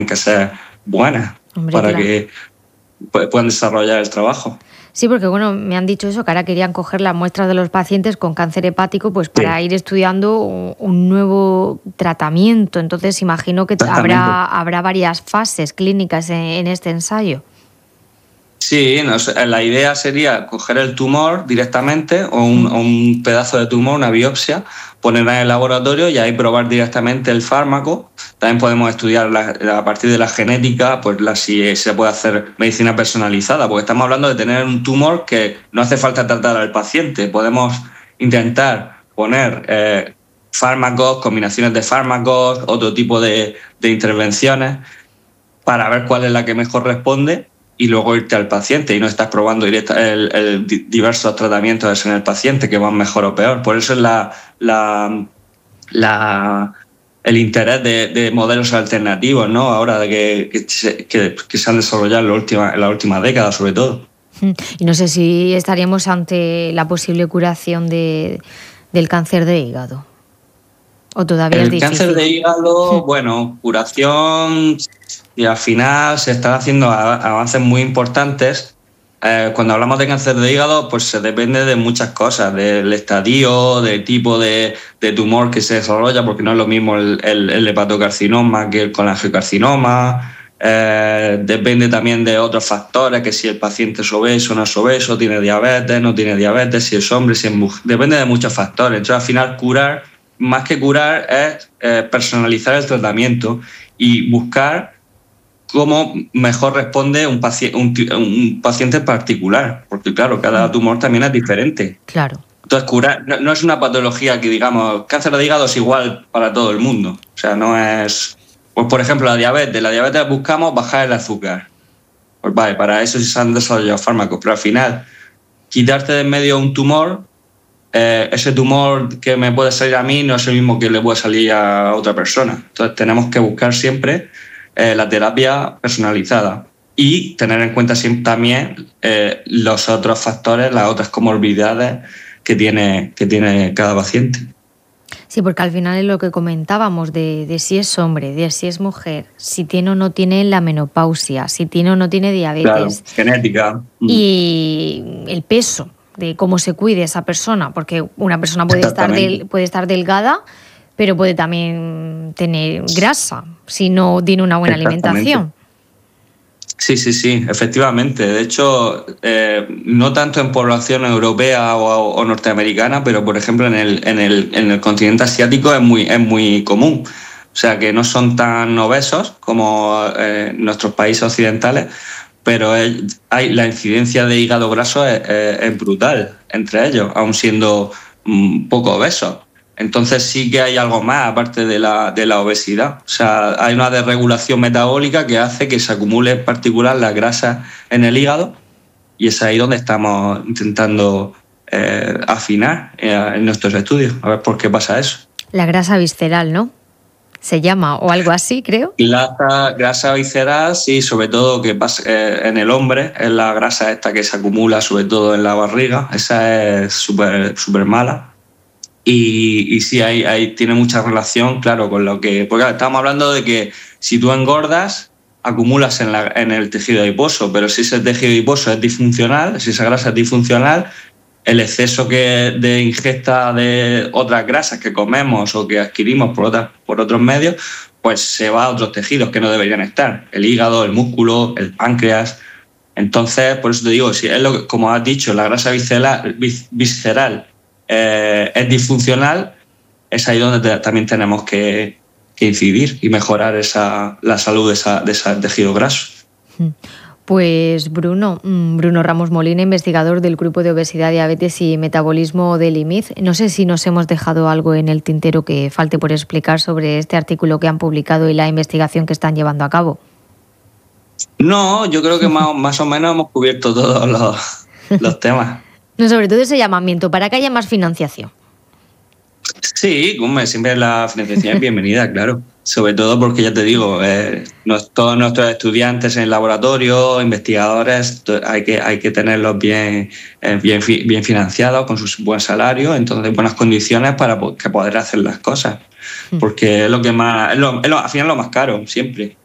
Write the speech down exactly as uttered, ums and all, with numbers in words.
que ser buenas Hombre, para claro. que puedan desarrollar el trabajo. Sí, porque bueno, me han dicho eso, que ahora querían coger las muestras de los pacientes con cáncer hepático, pues Sí, para ir estudiando u- un nuevo tratamiento. Entonces imagino que exactamente. habrá, habrá varias fases clínicas en, en este ensayo. Sí, no sé, la idea sería coger el tumor directamente o un, Mm. o un pedazo de tumor, una biopsia, ponerla en el laboratorio y ahí probar directamente el fármaco. También podemos estudiar la- a partir de la genética, pues la, si se puede hacer medicina personalizada, porque estamos hablando de tener un tumor que no hace falta tratar al paciente. Podemos intentar poner eh, fármacos, combinaciones de fármacos, otro tipo de, de intervenciones para ver cuál es la que mejor responde y luego irte al paciente y no estás probando directa, el, el, diversos tratamientos en el paciente que van mejor o peor. Por eso es la, la, la, el interés de, de modelos alternativos, ¿no? Ahora de que, que, se, que, que se han desarrollado en la última, en la última década, sobre todo. Mm. Y no sé si estaríamos ante la posible curación de, del cáncer de hígado. O todavía es El cáncer difícil. de hígado, bueno, curación, y al final se están haciendo avances muy importantes. Eh, cuando hablamos de cáncer de hígado, pues se depende de muchas cosas, del estadio, del tipo de, de tumor que se desarrolla, porque no es lo mismo el, el, el hepatocarcinoma que el colangiocarcinoma. Eh, depende también de otros factores, que si el paciente es obeso, no es obeso, tiene diabetes, no tiene diabetes, si es hombre, si es mujer. Depende de muchos factores. Entonces, al final, curar, más que curar, es eh, personalizar el tratamiento y buscar cómo mejor responde un, paci un, un paciente particular, porque claro, cada Mm. tumor también es diferente. Claro. Entonces, curar no, no es una patología que, digamos, cáncer de hígado es igual para todo el mundo. O sea, no es... Pues, por ejemplo, la diabetes. La diabetes buscamos bajar el azúcar. Pues vale, para eso sí se han desarrollado fármacos, pero al final, quitarte de en medio un tumor, eh, ese tumor que me puede salir a mí no es el mismo que le puede salir a otra persona. Entonces, tenemos que buscar siempre eh, la terapia personalizada y tener en cuenta siempre también eh, los otros factores, las otras comorbilidades que tiene, que tiene cada paciente. Sí, porque al final es lo que comentábamos de, de si es hombre, de si es mujer, si tiene o no tiene la menopausia, si tiene o no tiene Claro, diabetes genética. y el peso de cómo se cuide esa persona, porque una persona puede estar, Exactamente. del, puede estar delgada, pero puede también tener grasa si no tiene una buena Exactamente. alimentación. Sí, sí, sí, efectivamente. De hecho, eh, no tanto en población europea o, o norteamericana, pero por ejemplo en el, en el, en el continente asiático es muy, es muy común. O sea, que no son tan obesos como eh, nuestros países occidentales, pero es, hay, la incidencia de hígado graso es, es, es brutal entre ellos, aun siendo um, poco obesos. Entonces sí que hay algo más aparte de la, de la obesidad. O sea, hay una desregulación metabólica que hace que se acumule en particular la grasa en el hígado y es ahí donde estamos intentando eh, afinar eh, en nuestros estudios, a ver por qué pasa eso. La grasa visceral, ¿no? Se llama, o algo así, creo. Grasa, grasa visceral, sí, sobre todo que pasa eh, en el hombre, es la grasa esta que se acumula sobre todo en la barriga, esa es súper súper mala. Y, y sí, hay, hay, tiene mucha relación, claro, con lo que... Porque estamos hablando de que si tú engordas, acumulas en, la, en el tejido adiposo, pero si ese tejido adiposo es disfuncional, si esa grasa es disfuncional, el exceso que, de ingesta de otras grasas que comemos o que adquirimos por, otras, por otros medios, pues se va a otros tejidos que no deberían estar. El hígado, el músculo, el páncreas. Entonces, por eso te digo, si es lo que, como has dicho, la grasa visceral, vis, visceral eh, es disfuncional, es ahí donde te, también tenemos que, que incidir y mejorar esa, la salud de, esa, de ese tejido graso. Pues Bruno, Bruno Ramos Molina, investigador del Grupo de Obesidad, Diabetes y Metabolismo del I M I Z. No sé si nos hemos dejado algo en el tintero que falte por explicar sobre este artículo que han publicado y la investigación que están llevando a cabo. No, yo creo que más, más o menos hemos cubierto todos los, los temas. No, sobre todo ese llamamiento para que haya más financiación. Sí, hombre, siempre la financiación es bienvenida, claro. Sobre todo porque, ya te digo, eh, nos, todos nuestros estudiantes en el laboratorio, investigadores, hay que, hay que tenerlos bien, eh, bien, bien financiados, con su buen salario, entonces buenas condiciones para que poder hacer las cosas. Porque es lo que más, es lo, es lo, al final es lo más caro, siempre.